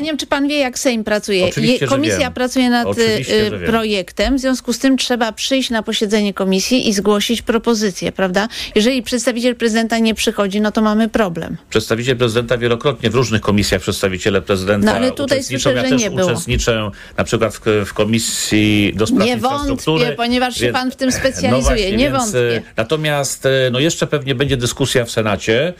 Nie wiem, czy pan wie, jak Sejm pracuje. Komisja pracuje nad projektem, w związku z tym trzeba przyjść na posiedzenie komisji i zgłosić propozycję, prawda? Jeżeli przedstawiciel prezydenta nie przychodzi, no to mamy problem. Przedstawiciel prezydenta wielokrotnie w różnych komisjach przedstawiciele prezydenta no, ale tutaj słyszę, że nie było. Uczestniczę na przykład w komisji do spraw infrastruktury. Nie wątpię, ponieważ się pan w tym specjalizuje. No właśnie, nie wątpię. Natomiast jeszcze pewnie będzie dyskusja w Senacie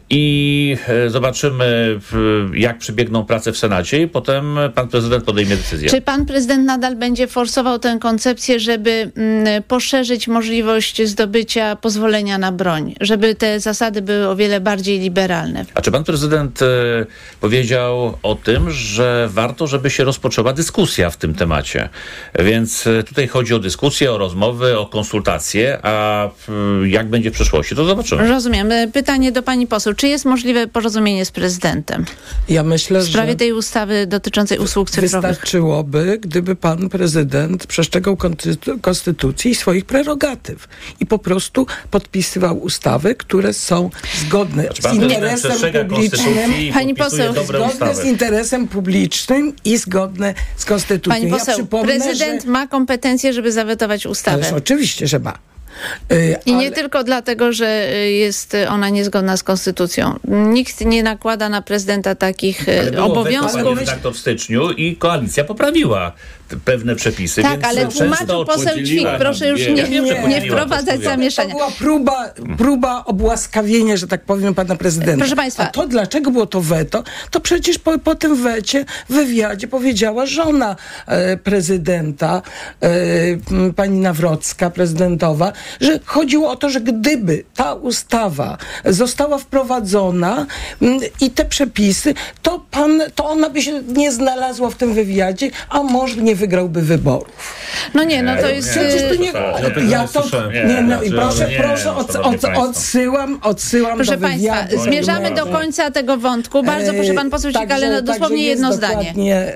i zobaczymy, jak przebiegną prace w Senacie i potem pan prezydent podejmie decyzję. Czy pan prezydent nadal będzie forsował tę koncepcję, żeby poszerzyć możliwość zdobycia pozwolenia na broń, żeby te zasady były o wiele bardziej liberalne? A czy pan prezydent powiedział o tym, że warto, żeby się rozpoczęła dyskusja w tym temacie? Więc tutaj chodzi o dyskusję, o rozmowy, o konsultacje, a jak będzie w przyszłości, to zobaczymy. Rozumiem. Pytanie do pani poseł. Czy jest możliwe porozumienie z prezydentem? Ja myślę, w sprawie tej ustawy dotyczącej usług cyfrowych. Wystarczyłoby, gdyby pan prezydent przestrzegał konstytucji i swoich prerogatyw i po prostu podpisywał ustawy, które są zgodne z interesem publicznym. Pani poseł, zgodne z interesem publicznym i zgodne z konstytucją. Pani poseł, prezydent ma kompetencje, żeby zawetować ustawę. Ależ oczywiście, że ma. I nie tylko dlatego, że jest ona niezgodna z konstytucją. Nikt nie nakłada na prezydenta takich obowiązków. Pani redaktor w styczniu i koalicja poprawiła pewne przepisy. Tak, więc ale tłumaczył poseł Ćwik, proszę już nie wprowadzać zamieszania. To była próba obłaskawienia, że tak powiem, pana prezydenta. Proszę państwa. A to dlaczego było to weto? To przecież po tym wecie w wywiadzie powiedziała żona prezydenta, pani Nawrocka, prezydentowa, że chodziło o to, że gdyby ta ustawa została wprowadzona i te przepisy, to ona by się nie znalazła w tym wywiadzie, a może nie wygrałby wyborów. No nie, no to jest... Przecież to nie... Proszę, odsyłam proszę do wywiadu. Proszę państwa, zmierzamy do końca tego wątku. Bardzo proszę, pan poseł Ćwik, ale dosłownie jedno zdanie.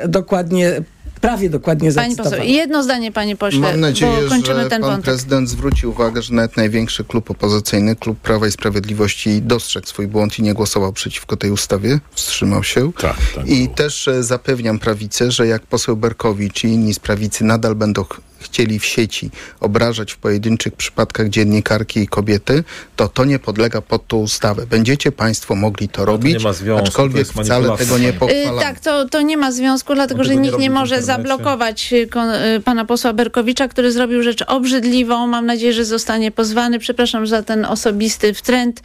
Prawie dokładnie Pani poseł, jedno zdanie, panie pośle, mam nadzieję, bo kończymy że ten pan wątek. prezydent zwróci uwagę, że nawet największy klub opozycyjny, klub Prawa i Sprawiedliwości, dostrzegł swój błąd i nie głosował przeciwko tej ustawie, wstrzymał się. Tak I też zapewniam prawicę, że jak poseł Berkowicz i inni z prawicy nadal będą chcieli w sieci obrażać w pojedynczych przypadkach dziennikarki i kobiety, to nie podlega pod tą ustawę. Będziecie państwo mogli to robić, aczkolwiek wcale tego nie pochwalamy. Tak, to nie ma związku, dlatego że nikt nie może zablokować pana posła Berkowicza, który zrobił rzecz obrzydliwą. Mam nadzieję, że zostanie pozwany. Przepraszam za ten osobisty wtręt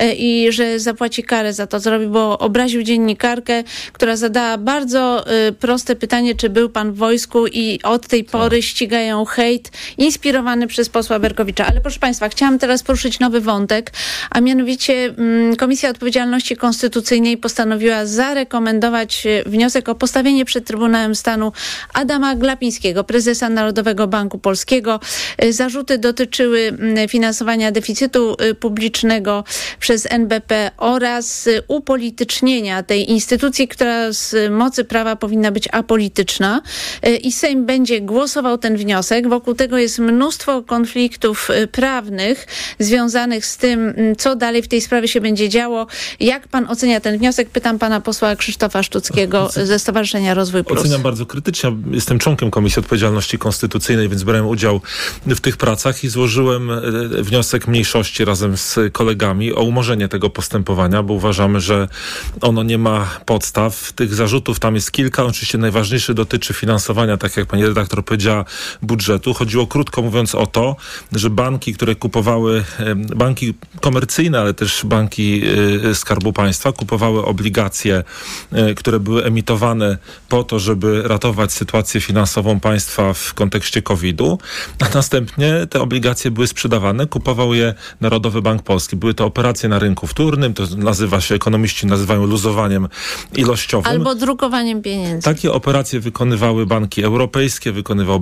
i że zapłaci karę za to, co zrobił, bo obraził dziennikarkę, która zadała bardzo proste pytanie, czy był pan w wojsku, i od tej pory ścigają hejt inspirowany przez posła Berkowicza. Ale proszę państwa, chciałam teraz poruszyć nowy wątek, a mianowicie Komisja Odpowiedzialności Konstytucyjnej postanowiła zarekomendować wniosek o postawienie przed Trybunałem Stanu Adama Glapińskiego, prezesa Narodowego Banku Polskiego. Zarzuty dotyczyły finansowania deficytu publicznego przez NBP oraz upolitycznienia tej instytucji, która z mocy prawa powinna być apolityczna. I Sejm będzie głosował ten wniosek. Wokół tego jest mnóstwo konfliktów prawnych związanych z tym, co dalej w tej sprawie się będzie działo. Jak pan ocenia ten wniosek? Pytam pana posła Krzysztofa Sztuckiego ze Stowarzyszenia Rozwój Plus. Oceniam bardzo krytycznie. Jestem członkiem Komisji Odpowiedzialności Konstytucyjnej, więc brałem udział w tych pracach i złożyłem wniosek mniejszości razem z kolegami o umorzenie tego postępowania, bo uważamy, że ono nie ma podstaw. Tych zarzutów tam jest kilka. Oczywiście najważniejszy dotyczy finansowania, tak jak pani redaktor powiedziała, budżetu. Chodziło, krótko mówiąc, o to, że banki, które kupowały, banki komercyjne, ale też banki Skarbu Państwa, kupowały obligacje, które były emitowane po to, żeby ratować sytuację finansową państwa w kontekście COVID-u, a następnie te obligacje były sprzedawane, kupował je Narodowy Bank Polski. Były to operacje na rynku wtórnym, to nazywa się, ekonomiści nazywają luzowaniem ilościowym. Albo drukowaniem pieniędzy. Takie operacje wykonywały banki europejskie, wykonywał Bank Anglii,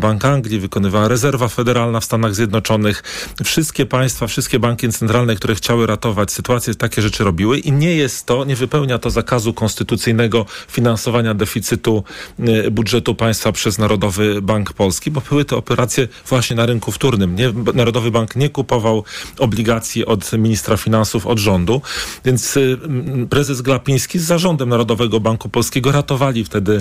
Anglii, wykonywała rezerwa federalna w Stanach Zjednoczonych. Wszystkie państwa, wszystkie banki centralne, które chciały ratować sytuację, takie rzeczy robiły i nie wypełnia to zakazu konstytucyjnego finansowania deficytu budżetu państwa przez Narodowy Bank Polski, bo były to operacje właśnie na rynku wtórnym. Narodowy Bank nie kupował obligacji od ministra finansów, od rządu, więc prezes Glapiński z zarządem Narodowego Banku Polskiego ratowali wtedy